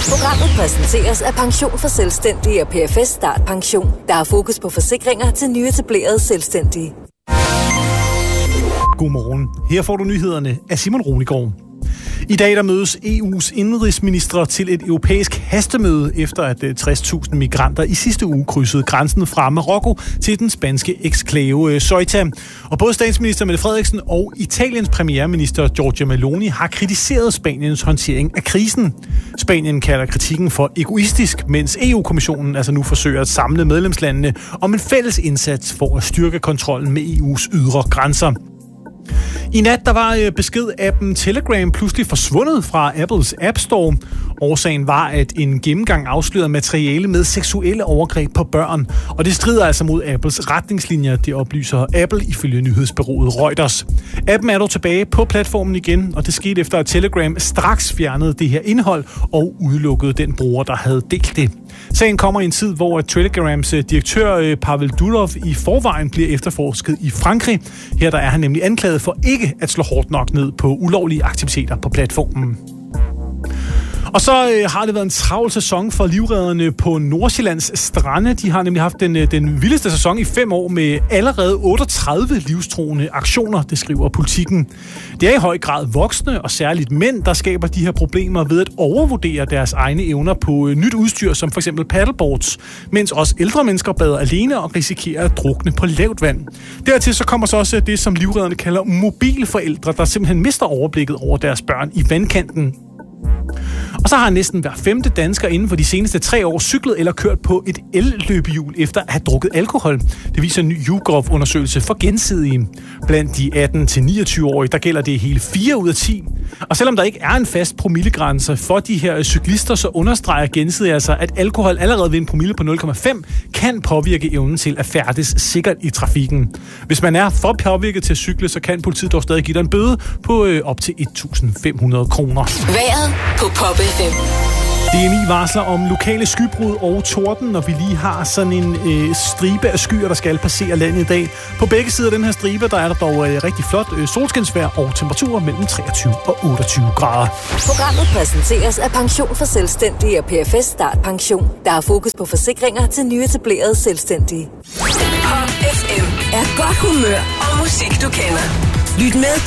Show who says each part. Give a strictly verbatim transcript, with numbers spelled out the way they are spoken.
Speaker 1: Programmet præsenteres af Pension for Selvstændige og P F S Start Pension, der har fokus på forsikringer til nyetablerede selvstændige.
Speaker 2: Godmorgen. Her får du nyhederne af Simon Roligård. I dag der mødes E U's indrigsministre til et europæisk hastemøde, efter at tres tusind migranter i sidste uge krydsede grænsen fra Marokko til den spanske eksklave Ceuta. Og både statsminister Mette Frederiksen og Italiens premierminister Giorgia Meloni har kritiseret Spaniens håndtering af krisen. Spanien kalder kritikken for egoistisk, mens E U-kommissionen altså nu forsøger at samle medlemslandene om en fælles indsats for at styrke kontrollen med E U's ydre grænser. I nat der var besked-appen Telegram pludselig forsvundet fra Apples App Store. Årsagen var, at en gennemgang afslørede materiale med seksuelle overgreb på børn. Og det strider altså mod Apples retningslinjer, det oplyser Apple ifølge nyhedsbureauet Reuters. Appen er dog tilbage på platformen igen, og det skete efter, at Telegram straks fjernede det her indhold og udelukkede den bruger, der havde delt det. Sagen kommer i en tid, hvor Telegrams direktør Pavel Durov i forvejen bliver efterforsket i Frankrig. Her der er han nemlig anklaget for ikke at slå hårdt nok ned på ulovlige aktiviteter på platformen. Og så øh, har det været en travl sæson for livredderne på Nordsjællands strande. De har nemlig haft den, den vildeste sæson i fem år med allerede otteogtredive livstruende aktioner, det skriver Politikken. Det er i høj grad voksne og særligt mænd, der skaber de her problemer ved at overvurdere deres egne evner på øh, nyt udstyr, som for eksempel paddleboards, mens også ældre mennesker bader alene og risikerer at drukne på lavt vand. Dertil så kommer så også det, som livredderne kalder mobilforældre, der simpelthen mister overblikket over deres børn i vandkanten. Og så har næsten hver femte dansker inden for de seneste tre år cyklet eller kørt på et el-løbehjul efter at have drukket alkohol. Det viser en ny YouGov-undersøgelse for Gensidige. Blandt de atten til niogtyve-årige, der gælder det hele fire ud af ti. Og selvom der ikke er en fast promillegrænse for de her cyklister, så understreger Gensidige altså, at alkohol allerede ved en promille på nul komma fem kan påvirke evnen til at færdes sikkert i trafikken. Hvis man er for påvirket til at cykle, så kan politiet dog stadig give dig en bøde på øh, op til et tusind fem hundrede kroner.
Speaker 1: Vejret på Pop F M.
Speaker 2: D M I varsler om lokale skybrud og torden, når vi lige har sådan en øh, stribe af skyer, der skal passere landet i dag. På begge sider af den her stribe, der er der dog øh, rigtig flot øh, solskinsvejr og temperaturer mellem treogtyve og otteogtyve grader.
Speaker 1: Programmet præsenteres af Pension for Selvstændige og P F S Start Pension, der har fokus på forsikringer til nyetablerede selvstændige. Pop F M er godt humør og musik, du kender. Lyt med